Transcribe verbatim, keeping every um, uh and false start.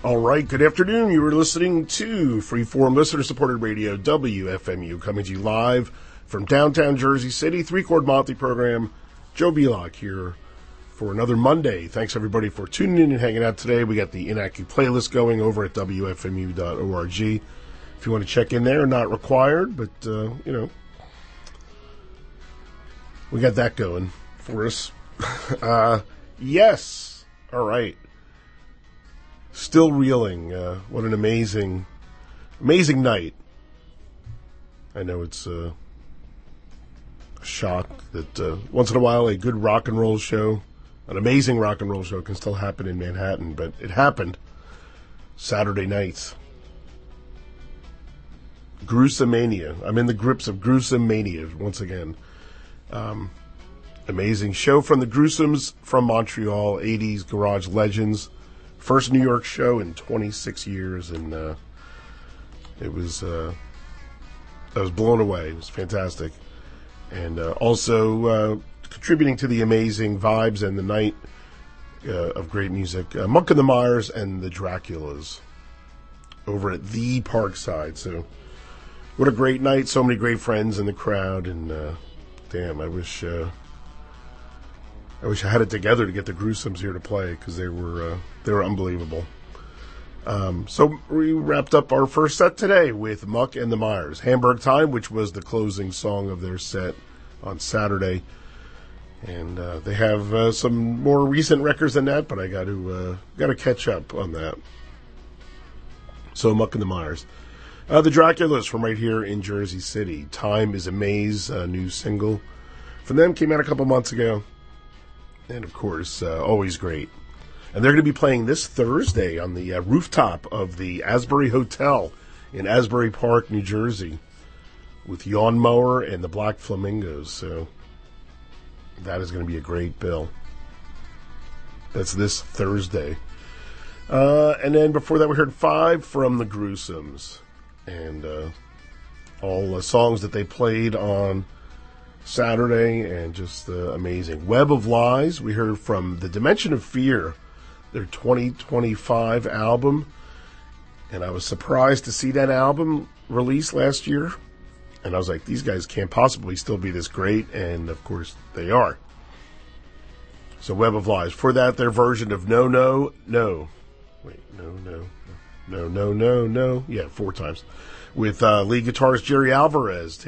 All right, good afternoon. You were listening to Freeform listener-supported radio, W F M U, coming to you live from downtown Jersey City, Three-Chord Monty program. Joe Belak here for another Monday. Thanks, everybody, for tuning in and hanging out today. We got the Inacu playlist going over at W F M U dot org. If you want to check in there, not required, but, uh, you know, we got that going for us. uh, yes. All right. Still reeling. Uh, what an amazing, amazing night. I know it's uh, a shock that uh, once in a while a good rock and roll show, an amazing rock and roll show can still happen in Manhattan, but it happened Saturday night. Gruesome mania. I'm in the grips of gruesome mania once again. Um, amazing show from the Gruesomes from Montreal, eighties garage legends. First New York show in twenty-six years, and uh, it was uh, I was blown away. It was fantastic, and uh, also uh, contributing to the amazing vibes and the night uh, of great music. Uh, Monk and the Myers and the Draculas over at the Parkside. So, what a great night! So many great friends in the crowd, and uh, damn, I wish. Uh, I wish I had it together to get the Gruesomes here to play, because they were uh, they were unbelievable. Um, so we wrapped up our first set today with Muck and the Myers, Hamburg Time, which was the closing song of their set on Saturday. And uh, they have uh, some more recent records than that, but I got to uh, got to catch up on that. So Muck and the Myers, uh, the Draculas from right here in Jersey City. Time is a Maze, a new single from them, came out a couple months ago. And, of course, uh, always great. And they're going to be playing this Thursday on the uh, rooftop of the Asbury Hotel in Asbury Park, New Jersey, with Yawn Mower and the Black Flamingos. So that is going to be a great bill. That's this Thursday. Uh, and then before that, we heard five from the Gruesomes. And uh, all uh, songs that they played on Saturday, and just uh, amazing. Web of Lies, we heard from The Dimension of Fear, their twenty twenty-five album, and I was surprised to see that album released last year, and I was like, these guys can't possibly still be this great, and of course they are. So Web of Lies. For that, their version of No No No. Wait, no, no, no, no, no, no, no. Yeah, four times. With uh, lead guitarist Jerry Alvarez